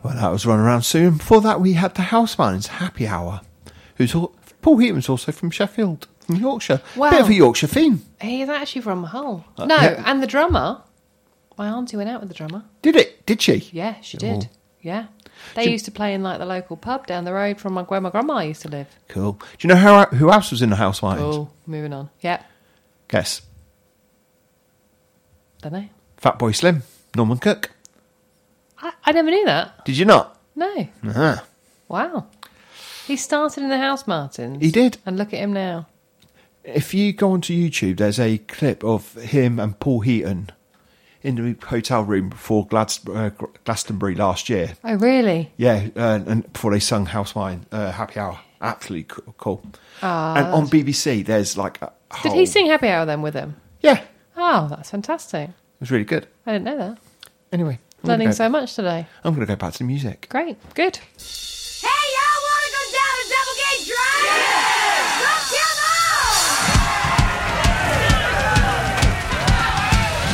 Well, that was Run Around Soon. Before that, we had the Housemartins Happy Hour. Paul Heaton's also from Sheffield, from Yorkshire. Wow. Bit of a Yorkshire theme. He is actually from Hull. No, yeah. and the drummer. My auntie went out with the drummer. Did she? Yeah, she did. Yeah. They used to play in like the local pub down the road from where my grandma used to live. Cool. Do you know who else was in the Housemartins? Oh, moving on. Yeah. Guess. Don't know. Fatboy Slim, Norman Cook. I never knew that. Did you not? No. Uh-huh. Wow. He started in the Housemartins. He did. And look at him now. If you go onto YouTube, there's a clip of him and Paul Heaton in the hotel room before Glastonbury last year. Oh, really? Yeah, and before they sung Happy Hour. Absolutely cool. Oh, and on BBC, there's like a whole... Did he sing Happy Hour then with him? Yeah. It Oh, that's fantastic. was really good. I didn't know that. Anyway. Learning so much today. I'm going to go back to the music. Great. Good.